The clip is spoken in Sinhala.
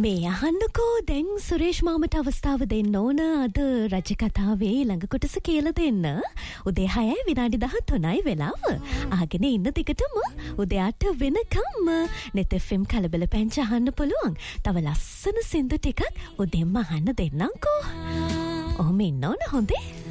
මේ අහන්නකෝ දැන් සුරේෂ් මාමට අවස්ථාව දෙන්න ඕන අද රජ කතාවේ ළඟ කොටස කියලා දෙන්න. උදේ 6යි විනාඩි 13යි වෙලාව. අහගෙන ඉන්න දිගටම උදේ 8 වෙනකම් net FM කලබල පැංච අහන්න පුළුවන්. තව ලස්සන සින්දු ටිකක් උදේම අහන්න දෙන්නම්කෝ. ඔහොම ඉන්න ඕන හොඳේ.